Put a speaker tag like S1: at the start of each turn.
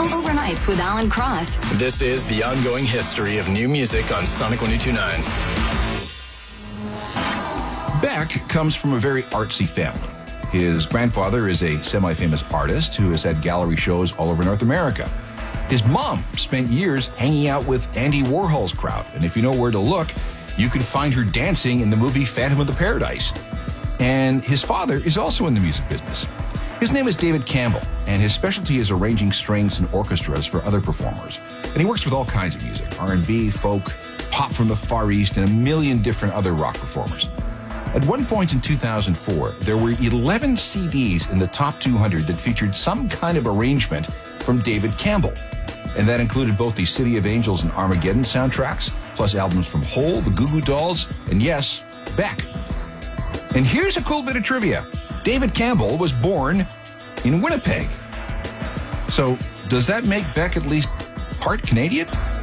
S1: Overnights with Alan Cross.
S2: This is the ongoing history of new music on Sonic 102.9.
S3: Beck comes from a very artsy family. His grandfather is a semi-famous artist who has had gallery shows all over North America. His mom spent years hanging out with Andy Warhol's crowd, and if you know where to look, you can find her dancing in the movie Phantom of the Paradise. And his father is also in the music business. His name is David Campbell, and his specialty is arranging strings and orchestras for other performers. And he works with all kinds of music, R&B, folk, pop from the Far East, and a million different other rock performers. At one point in 2004, there were 11 CDs in the top 200 that featured some kind of arrangement from David Campbell. And that included both the City of Angels and Armageddon soundtracks, plus albums from Hole, the Goo Goo Dolls, and yes, Beck. And here's a cool bit of trivia. David Campbell was born in Winnipeg. So does that make Beck at least part Canadian?